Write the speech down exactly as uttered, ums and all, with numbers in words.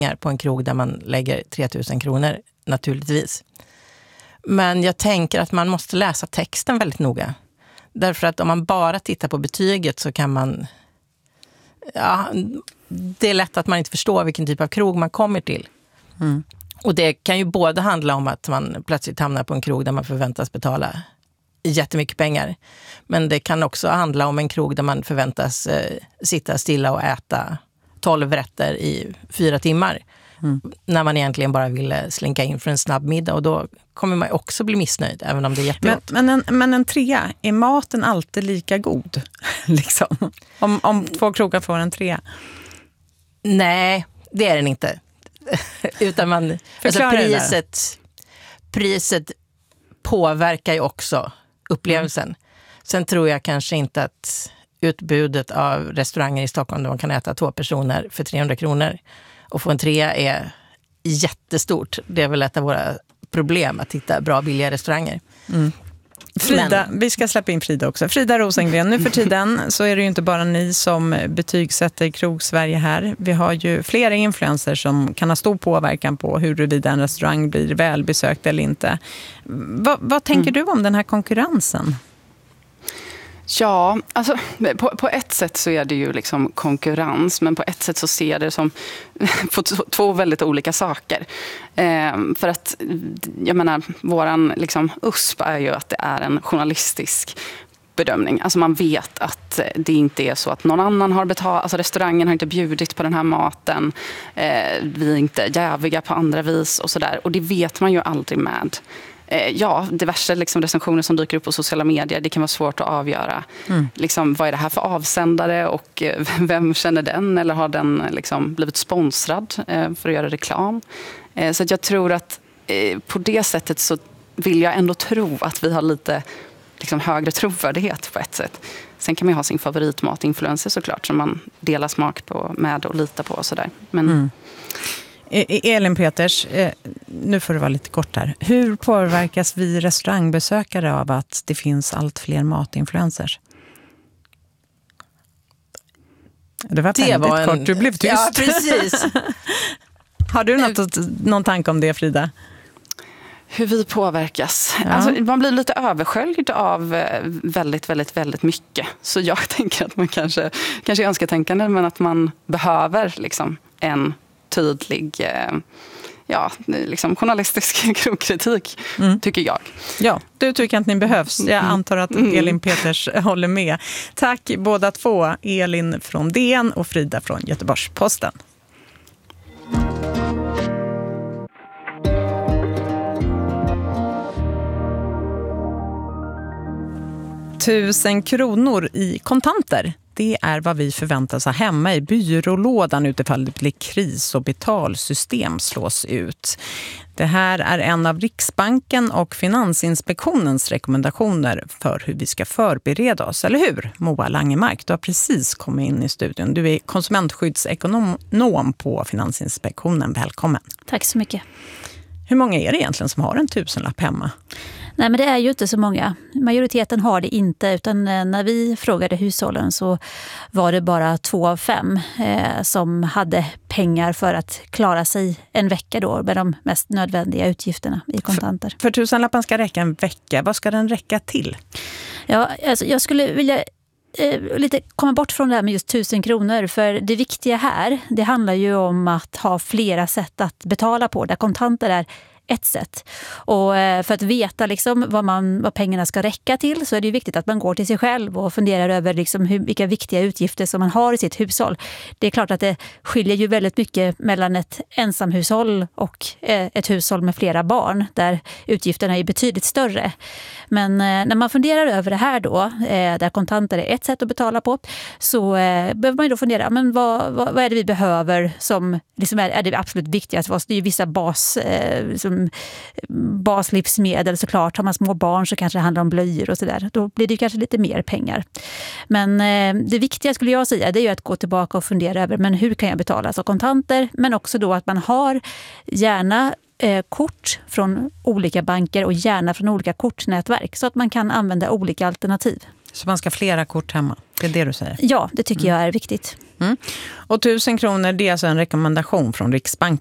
på en krog där man lägger tre tusen kronor naturligtvis. Men jag tänker att man måste läsa texten väldigt noga. Därför att om man bara tittar på betyget så kan man... Ja, det är lätt att man inte förstår vilken typ av krog man kommer till. Mm. Och det kan ju både handla om att man plötsligt hamnar på en krog där man förväntas betala jättemycket pengar. Men det kan också handla om en krog där man förväntas eh, sitta stilla och äta tolv rätter i fyra timmar. Mm. När man egentligen bara ville slinka in för en snabb middag. Och då kommer man också bli missnöjd, även om det är jättegott. Men, men, en, men en trea, är maten alltid lika god? liksom? om, om två krogar får en trea? Nej, det är den inte. Utan man... Alltså priset, priset påverkar ju också upplevelsen. Mm. Sen tror jag kanske inte att utbudet av restauranger i Stockholm där man kan äta två personer för trehundra kronor och få en trea är jättestort. Det är väl ett av våra problem att hitta bra, billiga restauranger. Mm. Frida, Men. vi ska släppa in Frida också. Frida Rosengren, nu för tiden så är det ju inte bara ni som betygsätter Krog-Sverige här. Vi har ju flera influencers som kan ha stor påverkan på huruvida en restaurang blir välbesökt eller inte. Va, vad tänker mm. du om den här konkurrensen? Ja, alltså på, på ett sätt så är det ju liksom konkurrens, men på ett sätt så ser jag det som på t- två väldigt olika saker. Eh, för att, jag menar, våran liksom U S P är ju att det är en journalistisk bedömning. Alltså man vet att det inte är så att någon annan har betalat, alltså restaurangen har inte bjudit på den här maten, eh, vi är inte jäviga på andra vis och sådär. Och det vet man ju aldrig med. Ja, diverse liksom recensioner som dyker upp på sociala medier, det kan vara svårt att avgöra. Mm. Liksom, vad är det här för avsändare och vem känner den? Eller har den liksom blivit sponsrad för att göra reklam? Så att jag tror att på det sättet så vill jag ändå tro att vi har lite liksom högre trovärdighet på ett sätt. Sen kan man ju ha sin favoritmat-influencer såklart som man delar smak på med och litar på och sådär. Men... Mm. Elin Peters, nu får det vara lite kort här. Hur påverkas vi restaurangbesökare av att det finns allt fler matinfluencers? Det var väldigt det var en... kort, du blev tyst. Ja, precis. Har du något, någon tanke om det, Frida? Hur vi påverkas. Ja. Alltså, man blir lite översköljd av väldigt, väldigt, väldigt mycket. Så jag tänker att man kanske, kanske är önsketänkande, men att man behöver liksom en tydlig ja, liksom journalistisk krokritik, mm. tycker jag. Ja, du tycker att ni behövs. Jag antar att Elin Peters håller med. Tack båda två, Elin från D N och Frida från Göteborgs-Posten. Tusen kronor i kontanter. Det är vad vi förväntas ha hemma i byrålådan utifall det blir kris och betalsystem slås ut. Det här är en av Riksbanken och Finansinspektionens rekommendationer för hur vi ska förbereda oss. Eller hur? Moa Langemark, du har precis kommit in i studion. Du är konsumentskyddsekonom på Finansinspektionen. Välkommen. Tack så mycket. Hur många är det egentligen som har en tusenlapp hemma? Nej, men det är ju inte så många. Majoriteten har det inte, utan när vi frågade hushållen så var det bara två av fem eh, som hade pengar för att klara sig en vecka då med de mest nödvändiga utgifterna i kontanter. För, för tusenlappen ska räcka en vecka. Vad ska den räcka till? Ja, alltså jag skulle vilja eh, lite komma bort från det här med just tusen kronor, för det viktiga här, det handlar ju om att ha flera sätt att betala på, där kontanter är ett sätt. Och för att veta liksom vad, man, vad pengarna ska räcka till så är det ju viktigt att man går till sig själv och funderar över liksom hur, vilka viktiga utgifter som man har i sitt hushåll. Det är klart att det skiljer ju väldigt mycket mellan ett ensamhushåll och ett hushåll med flera barn där utgifterna är betydligt större. Men när man funderar över det här då, där kontanter är ett sätt att betala på, så behöver man ju då fundera, men vad, vad, vad är det vi behöver som liksom är, är det absolut viktigaste? Det är ju vissa bas som baslivsmedel såklart. Har man små barn så kanske det handlar om blöjor och sådär. Då blir det kanske lite mer pengar. Men eh, det viktiga skulle jag säga, det är ju att gå tillbaka och fundera över, men hur kan jag betala? Alltså kontanter, men också då att man har gärna eh, kort från olika banker och gärna från olika kortnätverk så att man kan använda olika alternativ. Så man ska ha flera kort hemma? Det är det du säger? Ja, det tycker mm. jag är viktigt. Mm. Och tusen kronor, det är alltså en rekommendation från Riksbanken